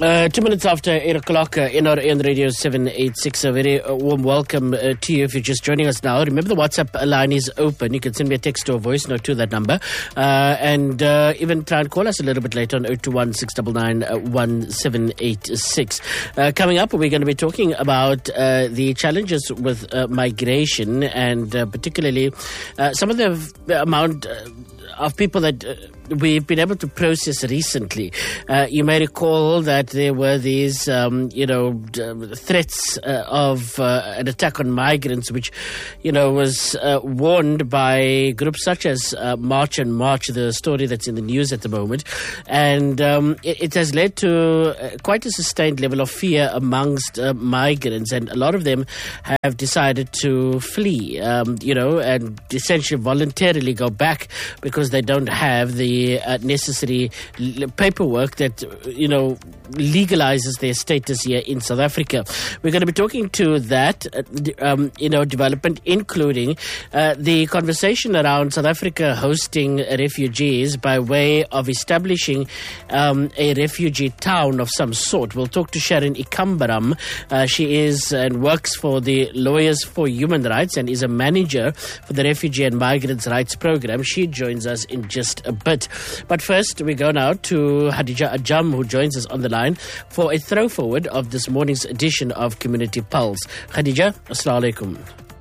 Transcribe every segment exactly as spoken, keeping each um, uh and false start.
Uh, two minutes after eight o'clock uh, in our in Radio seven eighty-six. A very uh, warm welcome uh, to you if you're just joining us now. Remember, the WhatsApp line is open. You can send me a text or a voice note to that number. Uh, and uh, even try and call us a little bit later on oh two one, six nine nine, one seven eight six. Uh, coming up, we're going to be talking about uh, the challenges with uh, migration and uh, particularly uh, some of the amount uh, of people that uh, we've been able to process recently. Uh, you may recall that there were these, um, you know, d- threats uh, of uh, an attack on migrants, which, you know, was uh, warned by groups such as uh, March and March, the story that's in the news at the moment. And um, it, it has led to uh, quite a sustained level of fear amongst uh, migrants. And a lot of them have decided to flee, um, you know, and essentially voluntarily go back because they don't have the Uh, necessary l- paperwork that, you know, legalizes their status here in South Africa. We're going to be talking to that, uh, um, you know, development, including uh, the conversation around South Africa hosting refugees by way of establishing um, a refugee town of some sort. We'll talk to Sharon Ikambaram. Uh, she is and works for the Lawyers for Human Rights and is a manager for the Refugee and Migrants Rights Program. She joins us in just a bit. But first, we go now to Khadija Ajam, who joins us on the line for a throw forward of this morning's edition of Community Pulse. Khadija, assalamu alaikum.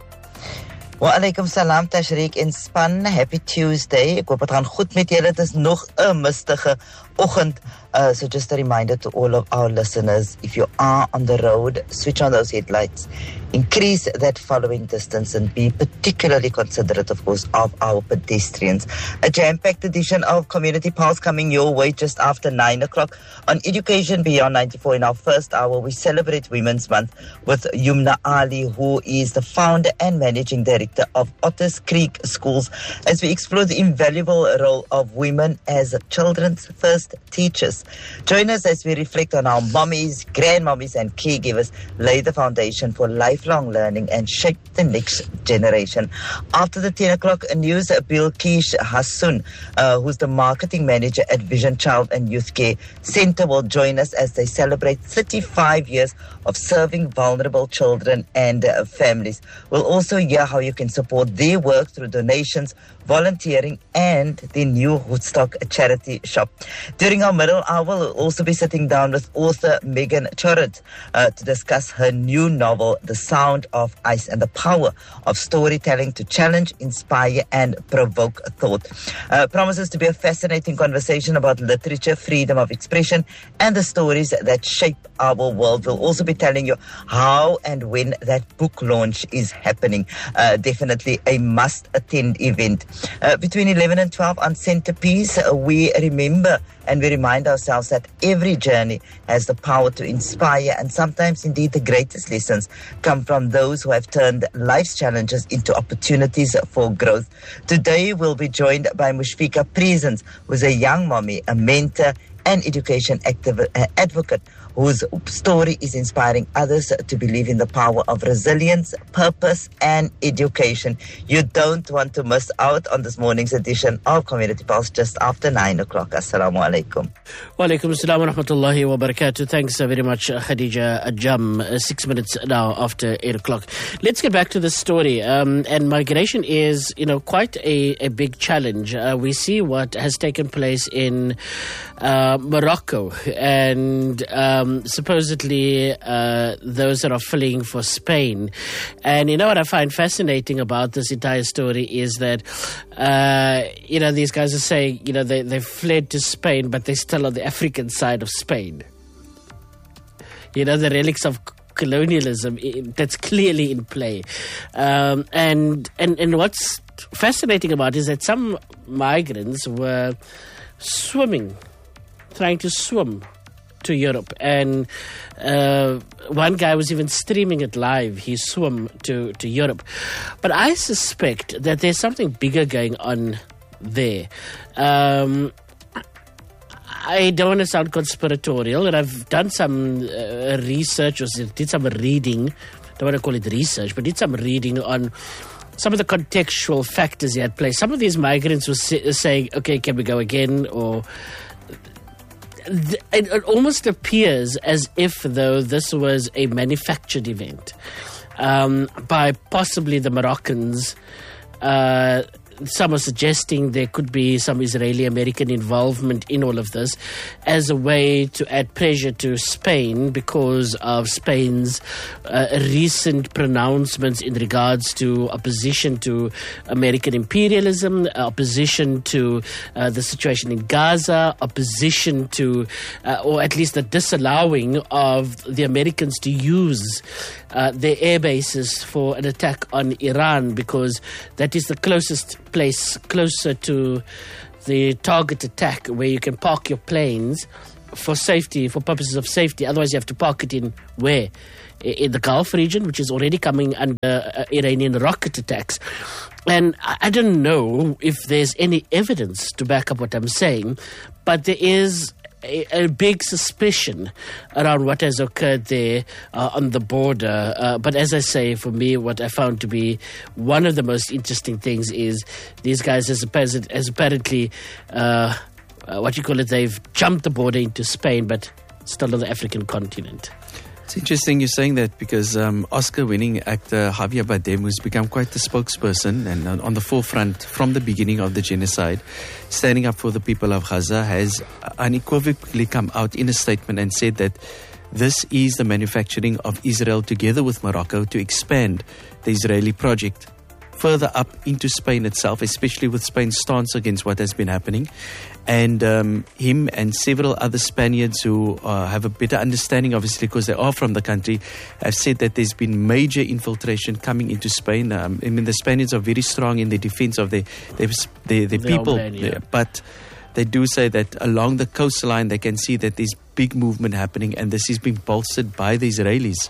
Wa alaikum salam, Tashriq in span. Happy Tuesday. Ek hoop het gaan goed met julle. Het is nog 'n mistige oggend. Uh, so just a reminder to all of our listeners, if you are on the road, switch on those headlights. Increase that following distance and be particularly considerate, of course, of our pedestrians. A jam-packed edition of Community Pulse coming your way just after nine o'clock. On Education Beyond ninety-four, in our first hour, we celebrate Women's Month with Yumna Ali, who is the founder and managing director of Otters Creek Schools, as we explore the invaluable role of women as children's first teachers. Join us as we reflect on how mommies, grandmommies and caregivers lay the foundation for lifelong learning and shape the next generation. After the ten o'clock news, Bilkish Hassoun, uh, who's the marketing manager at Vision Child and Youth Care Centre, will join us as they celebrate thirty-five years of serving vulnerable children and uh, families. We'll also hear how you can support their work through donations, volunteering and the new Woodstock charity shop. During our middle hour, we'll also be sitting down with author Megan Chorrett uh, to discuss her new novel, The Sound of Ice, and the power of storytelling to challenge, inspire and provoke thought. Uh, promises to be a fascinating conversation about literature, freedom of expression and the stories that shape our world. We'll also be telling you how and when that book launch is happening. Uh, definitely a must-attend event. Uh, between eleven and twelve on Centerpiece, uh, we remember and we remind ourselves that every journey has the power to inspire, and sometimes indeed the greatest lessons come from those who have turned life's challenges into opportunities for growth. Today we'll be joined by Mushfiqa Presence, who's a young mommy, a mentor and education active, uh, advocate whose story is inspiring others to believe in the power of resilience, purpose and education. You don't want to miss out on this morning's edition of Community Pulse just after nine o'clock. Assalamu alaikum. Wa alaikum assalam wa rahmatullahi wa barakatuh. Thanks very much, Khadija Ajam. Uh, six minutes now after eight o'clock. Let's get back to the story. Um, and migration is, you know, quite a, a big challenge. Uh, we see what has taken place in uh, Morocco and um, supposedly uh, those that are fleeing for Spain. And you know what I find fascinating about this entire story is that, uh, you know, these guys are saying, you know, they, they fled to Spain, but they're still on the African side of Spain. You know, the relics of colonialism that's clearly in play. Um, and, and, and what's fascinating about it is that some migrants were swimming, trying to swim to Europe, and uh, one guy was even streaming it live. He swam to, to Europe. But I suspect that there's something bigger going on there. Um, I don't want to sound conspiratorial, and I've done some uh, research, or did some reading, don't want to call it research, but did some reading on some of the contextual factors at play. Some of these migrants were say, saying, okay, can we go again? Or th- it, it almost appears as if, though, this was a manufactured event um, by possibly the Moroccans. Uh, Some are suggesting there could be some Israeli-American involvement in all of this as a way to add pressure to Spain because of Spain's uh, recent pronouncements in regards to opposition to American imperialism, opposition to uh, the situation in Gaza, opposition to, uh, or at least the disallowing of the Americans to use uh, their air bases for an attack on Iran, because that is the closest place closer to the target attack where you can park your planes for safety, for purposes of safety. Otherwise, you have to park it in where? In the Gulf region, which is already coming under uh, Iranian rocket attacks. And I, I don't know if there's any evidence to back up what I'm saying, but there is A, a big suspicion around what has occurred there uh, on the border. Uh, but as I say, for me, what I found to be one of the most interesting things is these guys, as, as apparently, uh, uh, what you call it, they've jumped the border into Spain, but still on the African continent. It's interesting you're saying that, because um, Oscar-winning actor Javier Bardem, who's become quite the spokesperson and on, on the forefront from the beginning of the genocide, standing up for the people of Gaza, has unequivocally come out in a statement and said that this is the manufacturing of Israel together with Morocco to expand the Israeli project further up into Spain itself, especially with Spain's stance against what has been happening. And um, him and several other Spaniards who uh, have a better understanding, obviously, because they are from the country, have said that there's been major infiltration coming into Spain. Um, I mean, the Spaniards are very strong in the defense of their, their, their, their people. Man, yeah. But they do say that along the coastline, they can see that there's big movement happening, and this is being bolstered by the Israelis.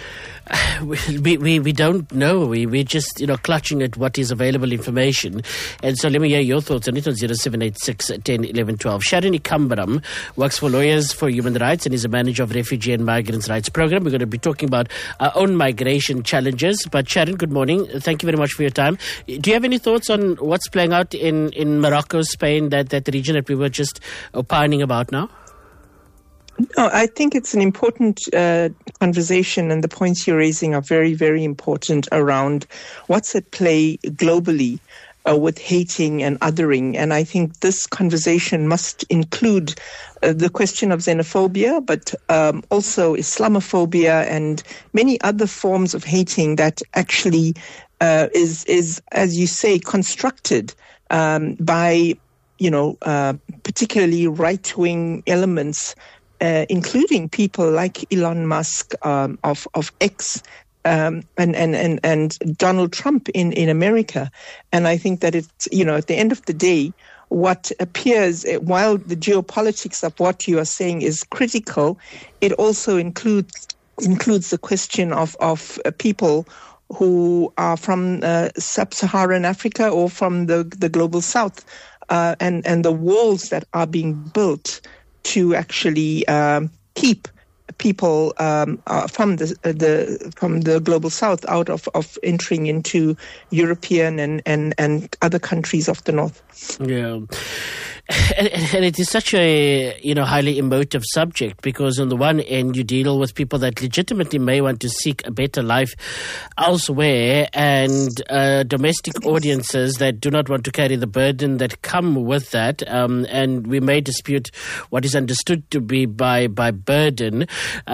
We, we we don't know. We, we're just, you know, clutching at what is available information. And so let me hear your thoughts on it on zero seven eight six, one zero, one one, one two. Sharon Ikambaram works for Lawyers for Human Rights and is a manager of Refugee and Migrants' Rights Program. We're going to be talking about our own migration challenges. But Sharon, good morning. Thank you very much for your time. Do you have any thoughts on what's playing out in, in Morocco, Spain, that, that region that we were just opining about now? No, I think it's an important uh, conversation, and the points you're raising are very, very important around what's at play globally uh, with hating and othering. And I think this conversation must include uh, the question of xenophobia, but um, also Islamophobia and many other forms of hating that actually uh, is, is, as you say, constructed um, by, you know, uh, particularly right-wing elements, Uh, including people like Elon Musk um, of of X um, and, and and and Donald Trump in, in America. And I think that it's, you know, at the end of the day, what appears, while the geopolitics of what you are saying is critical, it also includes includes the question of of uh, people who are from uh, sub-Saharan Africa or from the the global South, uh, and and the walls that are being built to actually um, keep people um, uh, from the the from the global South out of, of entering into European and, and, and other countries of the North. Yeah. And, and it is such a, you know, highly emotive subject, because on the one end you deal with people that legitimately may want to seek a better life elsewhere, and uh, domestic audiences that do not want to carry the burden that come with that. Um, and we may dispute what is understood to be by by burden,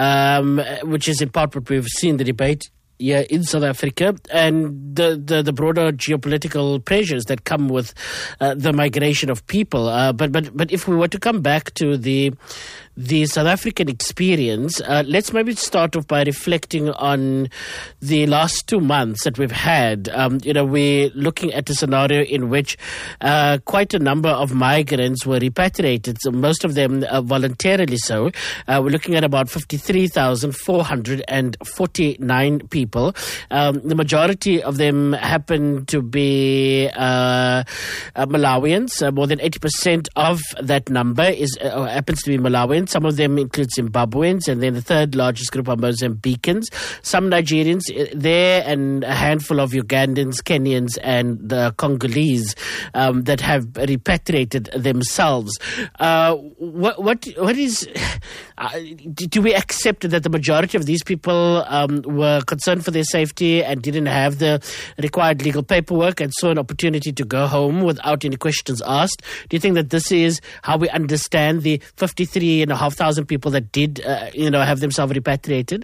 um, which is in part what we've seen the debate yeah, in South Africa, and the, the, the broader geopolitical pressures that come with uh, the migration of people. Uh, but but but if we were to come back to the the South African experience, uh, let's maybe start off by reflecting on the last two months that we've had. Um, you know, we're looking at a scenario in which uh, quite a number of migrants were repatriated, so most of them uh, voluntarily so. Uh, we're looking at about fifty-three thousand four hundred forty-nine people. Um, the majority of them happen to be uh, uh, Malawians. Uh, more than eighty percent of that number is uh, happens to be Malawians. Malawians, some of them include Zimbabweans, and then the third largest group are Mozambicans, some Nigerians there, and a handful of Ugandans, Kenyans, and the Congolese um, that have repatriated themselves. Uh, what, what, what is, uh, do we accept that the majority of these people um, were concerned for their safety and didn't have the required legal paperwork and saw an opportunity to go home without any questions asked? Do you think that this is how we understand the fifty-three and a half thousand people that did, uh, you know, have themselves repatriated?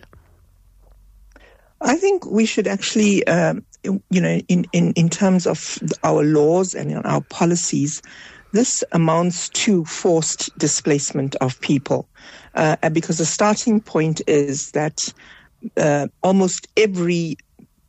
I think we should actually, um, you know, in, in, in terms of our laws and our policies, this amounts to forced displacement of people, uh, because the starting point is that uh, almost every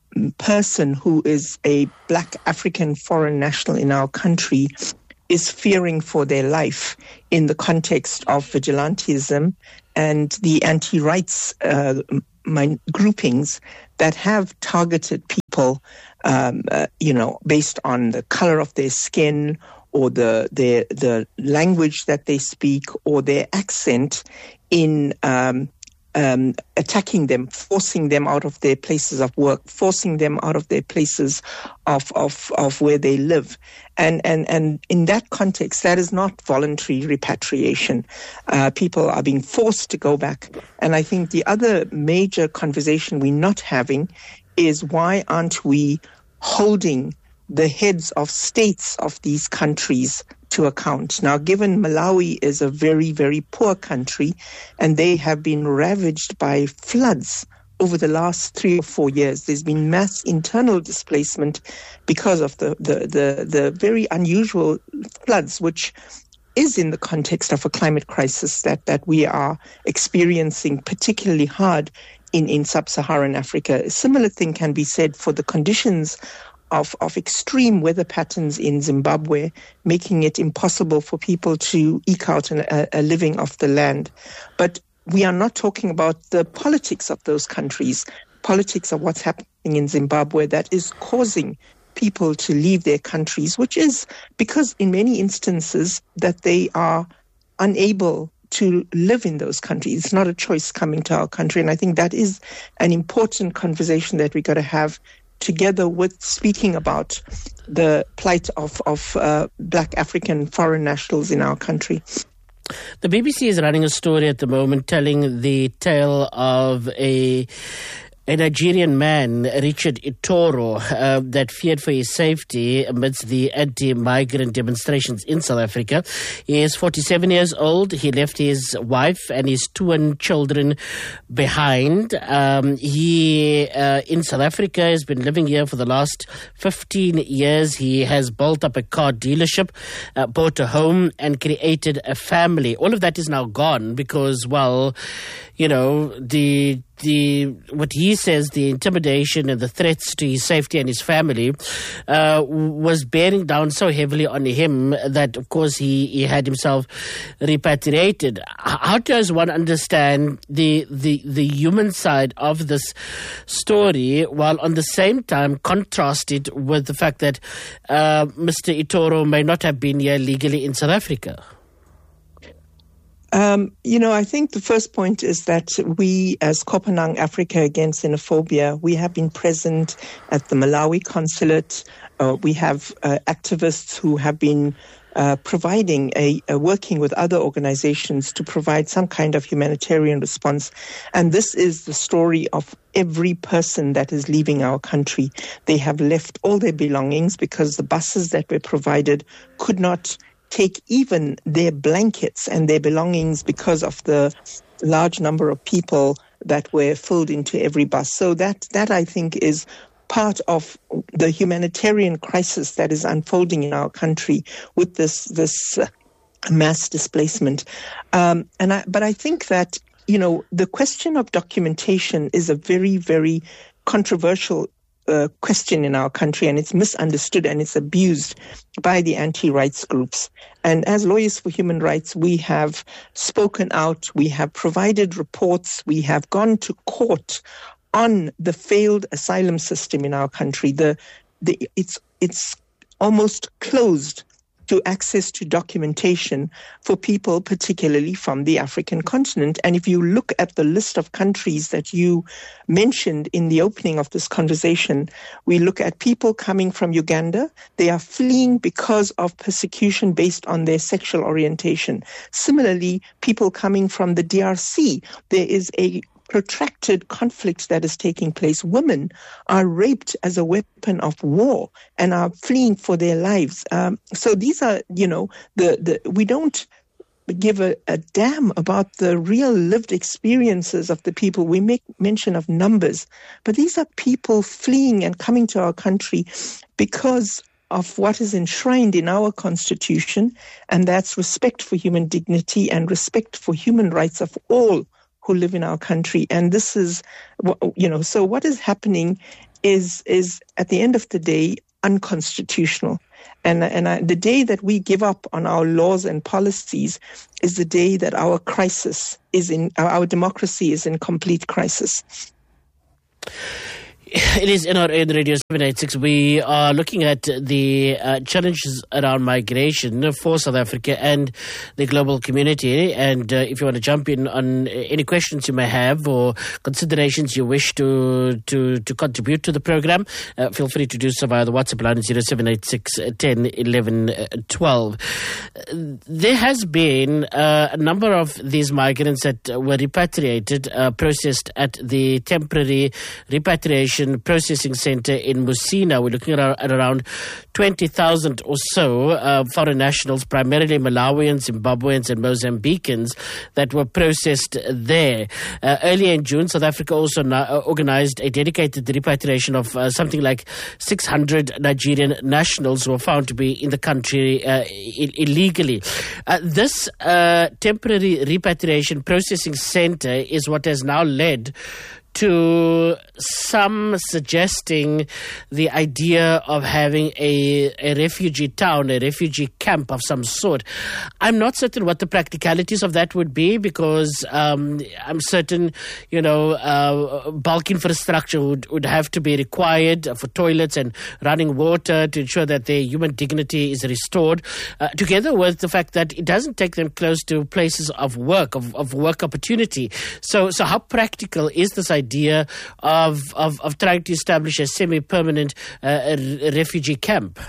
person who is a Black African foreign national in our country is fearing for their life in the context of vigilantism and the anti-rights uh, my groupings that have targeted people, um, uh, you know, based on the color of their skin or the their the language that they speak or their accent in um, um, attacking them, forcing them out of their places of work, forcing them out of their places of of, of where they live. And, and, and in that context, that is not voluntary repatriation. Uh, people are being forced to go back. And I think the other major conversation we're not having is why aren't we holding the heads of states of these countries to account? Now, given Malawi is a very, very poor country, and they have been ravaged by floods over the last three or four years, there's been mass internal displacement because of the, the, the, the very unusual floods, which is in the context of a climate crisis that, that we are experiencing particularly hard in, in sub-Saharan Africa. A similar thing can be said for the conditions of, of extreme weather patterns in Zimbabwe, making it impossible for people to eke out an, a, a living off the land. But we are not talking about the politics of those countries, politics of what's happening in Zimbabwe that is causing people to leave their countries, which is because in many instances that they are unable to live in those countries. It's not a choice coming to our country. And I think that is an important conversation that we've got to have together with speaking about the plight of, of uh, Black African foreign nationals in our country. The B B C is running a story at the moment telling the tale of a a Nigerian man, Richard Itoro, uh, that feared for his safety amidst the anti-migrant demonstrations in South Africa. He is forty-seven years old. He left his wife and his twin children behind. Um, he, uh, in South Africa, has been living here for the last fifteen years. He has built up a car dealership, uh, bought a home, and created a family. All of that is now gone because, well, you know, the the what he says, the intimidation and the threats to his safety and his family uh, was bearing down so heavily on him that, of course, he, he had himself repatriated. How does one understand the, the, the human side of this story while on the same time contrast it with the fact that uh, Mister Itoro may not have been here legally in South Africa? Um, you know, I think the first point is that we, as Kopanang Africa Against Xenophobia, we have been present at the Malawi consulate. Uh, we have uh, activists who have been uh, providing a, a working with other organizations to provide some kind of humanitarian response. And this is the story of every person that is leaving our country. They have left all their belongings because the buses that were provided could not take even their blankets and their belongings because of the large number of people that were filled into every bus. So that, that I think is part of the humanitarian crisis that is unfolding in our country with this, this uh, mass displacement. Um, and I, but I think that, you know, the question of documentation is a very, very controversial Uh, question in our country, and it's misunderstood and it's abused by the anti-rights groups. And as Lawyers for Human Rights, we have spoken out, we have provided reports, we have gone to court on the failed asylum system in our country. The, the it's it's almost closed to access to documentation for people, particularly from the African continent. And if you look at the list of countries that you mentioned in the opening of this conversation, we look at people coming from Uganda. They are fleeing because of persecution based on their sexual orientation. Similarly, people coming from the D R C, there is a protracted conflict that is taking place. Women are raped as a weapon of war and are fleeing for their lives. Um, so these are, you know, the, the we don't give a, a damn about the real lived experiences of the people. We make mention of numbers, but these are people fleeing and coming to our country because of what is enshrined in our constitution, and that's respect for human dignity and respect for human rights of all who live in our country. And this is, you know, so what is happening is, is at the end of the day, unconstitutional. And, and I, the day that we give up on our laws and policies is the day that our crisis is in, our democracy is in complete crisis. It is N R N Radio seven eighty-six. We are looking at the uh, challenges around migration for South Africa and the global community. And uh, if you want to jump in on any questions you may have or considerations you wish to to, to contribute to the program, uh, feel free to do so via the WhatsApp line zero seven eight six, ten, eleven, twelve. There has been uh, a number of these migrants that were repatriated, uh, processed at the temporary repatriation processing center in Musina. We're looking at, at around twenty thousand or so uh, foreign nationals, primarily Malawians, Zimbabweans and Mozambicans, that were processed there. Uh, earlier in June, South Africa also na- uh, organized a dedicated repatriation of uh, something like six hundred Nigerian nationals who were found to be in the country uh, I- illegally. Uh, this uh, temporary repatriation processing center is what has now led to some suggesting the idea of having a, a refugee town, a refugee camp of some sort. I'm not certain what the practicalities of that would be, because um, I'm certain, you know, uh, bulk infrastructure would, would have to be required for toilets and running water to ensure that their human dignity is restored, uh, together with the fact that it doesn't take them close to places of work, of, of work opportunity. So, so how practical is this idea? idea of, of, of trying to establish a semi-permanent uh, refugee camp?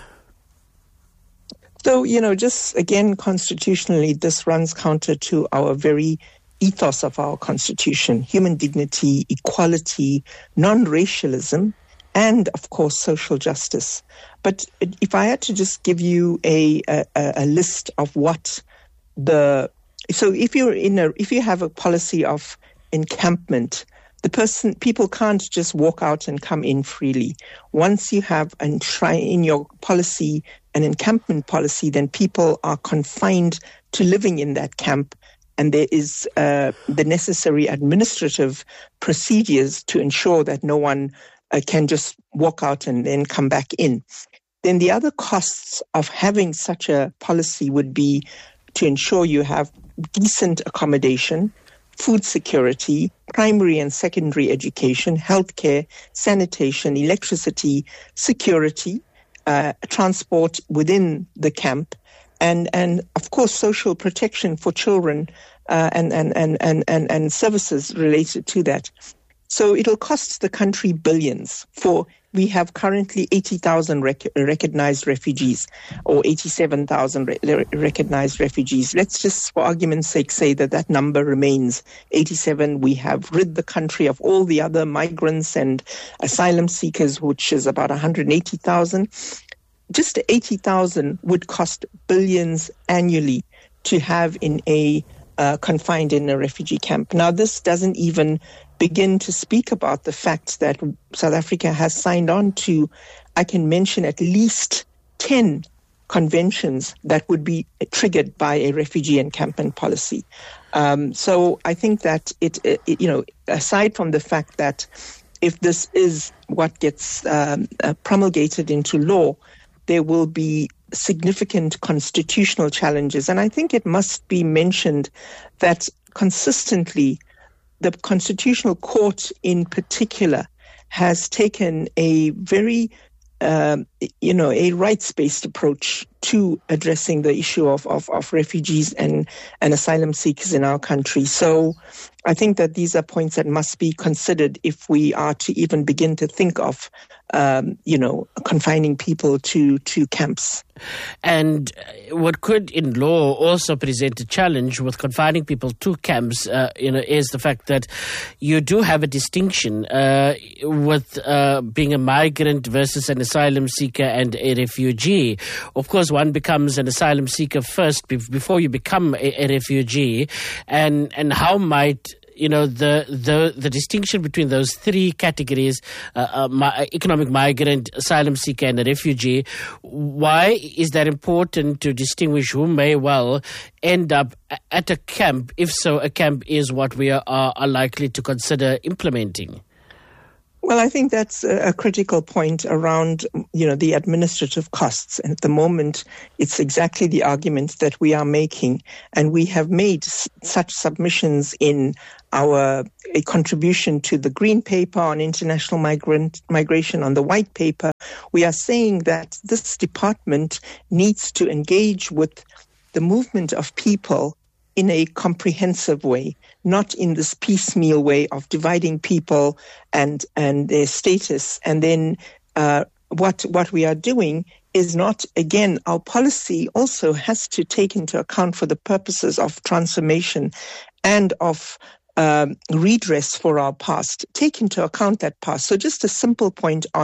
So, you know, just again, constitutionally, this runs counter to our very ethos of our constitution: human dignity, equality, non-racialism, and, of course, social justice. But if I had to just give you a, a, a list of what the... So if you're in a, if you have a policy of encampment, the person, people can't just walk out and come in freely. Once you have and try in your policy an encampment policy, then people are confined to living in that camp, and there is uh, the necessary administrative procedures to ensure that no one uh, can just walk out and then come back in. Then the other costs of having such a policy would be to ensure you have decent accommodation, food security, primary and secondary education, healthcare, sanitation, electricity, security, uh, transport within the camp, and, and of course, social protection for children uh, and, and, and, and, and, and services related to that. So it'll cost the country billions. For we have currently eighty thousand rec- recognized refugees, or eighty-seven thousand re- recognized refugees. Let's just, for argument's sake, say that that number remains eighty-seven. We have rid the country of all the other migrants and asylum seekers, which is about one hundred eighty thousand. Just eighty thousand would cost billions annually to have in a uh, confined in a refugee camp. Now, this doesn't even begin to speak about the fact that South Africa has signed on to, I can mention at least ten conventions that would be triggered by a refugee encampment policy. Um, so I think that it, it, you know, aside from the fact that if this is what gets um, uh, promulgated into law, there will be significant constitutional challenges. And I think it must be mentioned that consistently the Constitutional Court in particular has taken a very, um, you know, a rights-based approach to addressing the issue of, of, of refugees and, and asylum seekers in our country. So I think that these are points that must be considered if we are to even begin to think of, um, you know, confining people to, to camps. And what could, in law, also present a challenge with confining people to camps, uh, you know, is the fact that you do have a distinction uh, with uh, being a migrant versus an asylum seeker and a refugee. Of course, one becomes an asylum seeker first be- before you become a, a refugee, and and how might you know, the, the, the distinction between those three categories, uh, uh, mi- economic migrant, asylum seeker, and a refugee, why is that important to distinguish who may well end up at a camp, if so a camp is what we are, are likely to consider implementing? Well, I think that's a critical point around, you know, the administrative costs. And at the moment, it's exactly the argument that we are making. And we have made s- such submissions in our a contribution to the Green Paper on international migrant migration, on the White Paper. We are saying that this department needs to engage with the movement of people in a comprehensive way, not in this piecemeal way of dividing people and and their status. And then uh, what what we are doing is not, again, our policy also has to take into account, for the purposes of transformation and of um, redress for our past, take into account that past. So just a simple point on